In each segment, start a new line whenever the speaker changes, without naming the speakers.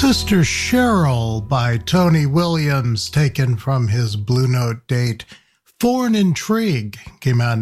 Sister Cheryl by Tony Williams, taken from his Blue Note date. Foreign Intrigue came out in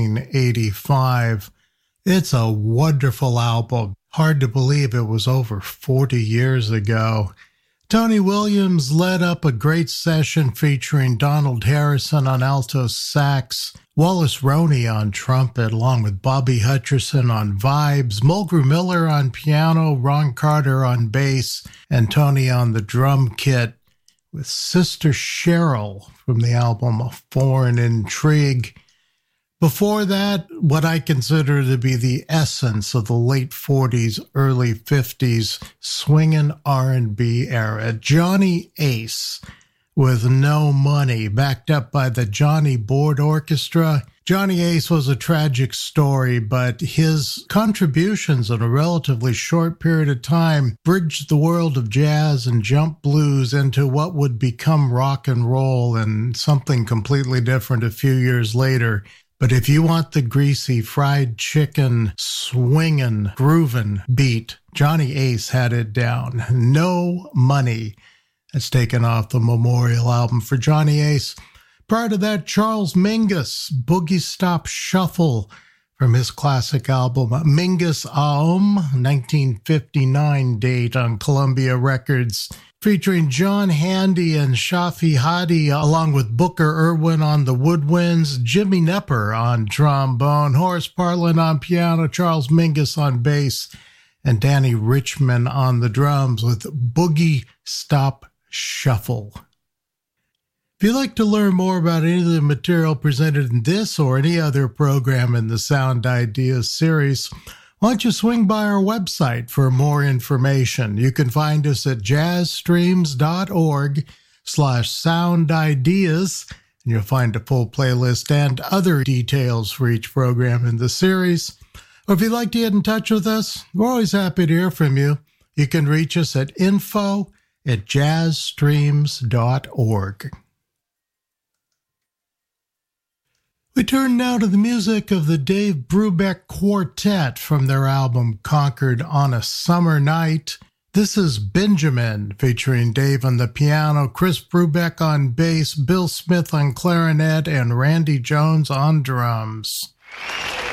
1985. It's a wonderful album. Hard to believe it was over 40 years ago. Tony Williams led up a great session featuring Donald Harrison on alto sax, Wallace Roney on trumpet, along with Bobby Hutcherson on vibes, Mulgrew Miller on piano, Ron Carter on bass, and Tony on the drum kit, with Sister Cheryl from the album A Foreign Intrigue. Before that, what I consider to be the essence of the late 40s, early 50s swingin' R&B era, Johnny Ace with No Money, backed up by the Johnny Board Orchestra. Johnny Ace was a tragic story, but his contributions in a relatively short period of time bridged the world of jazz and jump blues into what would become rock and roll and something completely different a few years later. But if you want the greasy, fried chicken, swingin', groovin' beat, Johnny Ace had it down. No Money. That's taken off the Memorial album for Johnny Ace. Prior to that, Charles Mingus, Boogie Stop Shuffle from his classic album, Mingus Aum, 1959 date on Columbia Records, featuring John Handy and Shafi Hadi, along with Booker Irwin on the woodwinds, Jimmy Nepper on trombone, Horace Parlan on piano, Charles Mingus on bass, and Danny Richmond on the drums with Boogie Stop Shuffle. If you'd like to learn more about any of the material presented in this or any other program in the Sound Ideas series, why don't you swing by our website for more information? You can find us at jazzstreams.org/soundideas, and you'll find a full playlist and other details for each program in the series. Or if you'd like to get in touch with us, we're always happy to hear from you. You can reach us at info@jazzstreams.org. We turn now to the music of the Dave Brubeck Quartet from their album Conquered on a Summer Night. This is Benjamin, featuring Dave on the piano, Chris Brubeck on bass, Bill Smith on clarinet, and Randy Jones on drums.